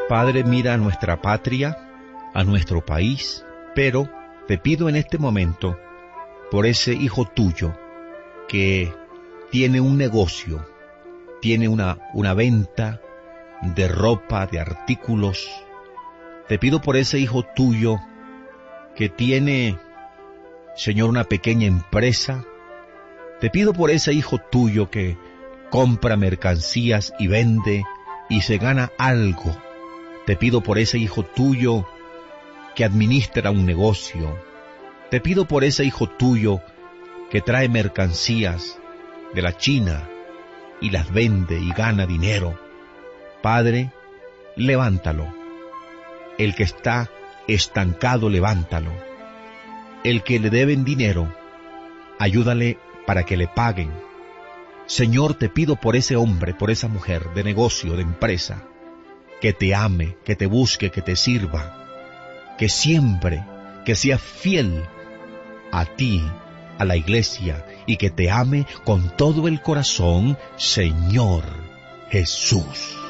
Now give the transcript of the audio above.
Padre, mira a nuestra patria, a nuestro país, pero te pido en este momento por ese hijo tuyo que tiene un negocio, tiene una venta de ropa, de artículos. Te pido por ese hijo tuyo que tiene, Señor, una pequeña empresa. Te pido por ese hijo tuyo que compra mercancías y vende y se gana algo. Te pido por ese hijo tuyo que administra un negocio. Te pido por ese hijo tuyo que trae mercancías de la China y las vende y gana dinero. Padre, levántalo. El que está estancado, levántalo. El que le deben dinero, ayúdale para que le paguen. Señor, te pido por ese hombre, por esa mujer de negocio, de empresa, que te ame, que te busque, que te sirva, que siempre, que sea fiel a ti, a la iglesia, y que te ame con todo el corazón, Señor Jesús.